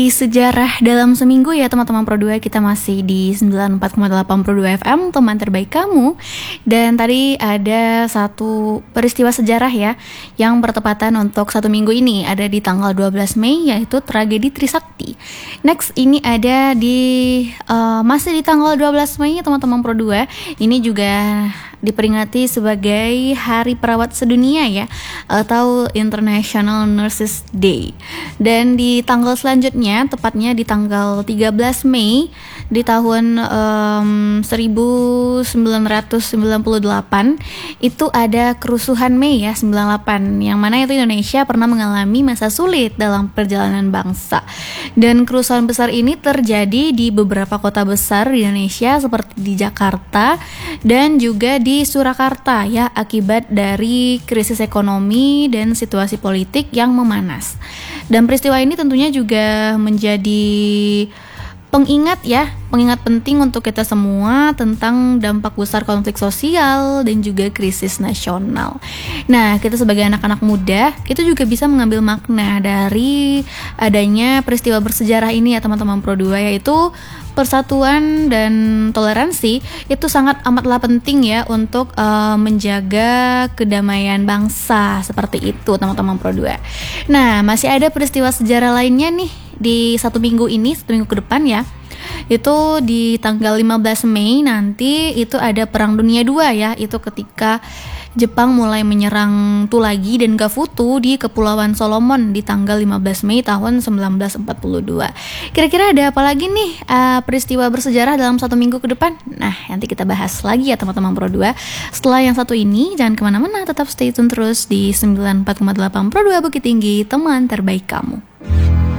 Di sejarah dalam seminggu ya teman-teman Pro 2, kita masih di 94,8 Pro 2 FM, teman terbaik kamu. Dan tadi ada satu peristiwa sejarah ya yang bertepatan untuk satu minggu ini, ada di tanggal 12 Mei, yaitu tragedi Trisakti. Next, ini ada di masih di tanggal 12 Mei teman-teman Pro 2. Ini juga diperingati sebagai Hari Perawat Sedunia ya, atau International Nurses Day. Dan di tanggal selanjutnya, tepatnya di tanggal 13 Mei di tahun 1998, itu ada kerusuhan Mei ya 98, yang mana itu Indonesia pernah mengalami masa sulit dalam perjalanan bangsa. Dan kerusuhan besar ini terjadi di beberapa kota besar di Indonesia seperti di Jakarta dan juga di Surakarta ya, akibat dari krisis ekonomi dan situasi politik yang memanas. Dan peristiwa ini tentunya juga menjadi pengingat penting untuk kita semua tentang dampak besar konflik sosial dan juga krisis nasional. Nah, kita sebagai anak-anak muda itu juga bisa mengambil makna dari adanya peristiwa bersejarah ini ya teman-teman Pro 2, yaitu persatuan dan toleransi itu sangat amatlah penting ya untuk menjaga kedamaian bangsa, seperti itu teman-teman Pro 2. Nah, masih ada peristiwa sejarah lainnya nih di satu minggu ke depan ya. Itu di tanggal 15 Mei nanti itu ada Perang Dunia II ya. Itu ketika Jepang mulai menyerang Tulagi dan Gafutu di Kepulauan Solomon di tanggal 15 Mei tahun 1942. Kira-kira ada apa lagi nih peristiwa bersejarah dalam satu minggu ke depan? Nah, nanti kita bahas lagi ya teman-teman Pro 2. Setelah yang satu ini, jangan kemana-mana, tetap stay tune terus di 94,8 Pro 2 Bukit Tinggi, teman terbaik kamu.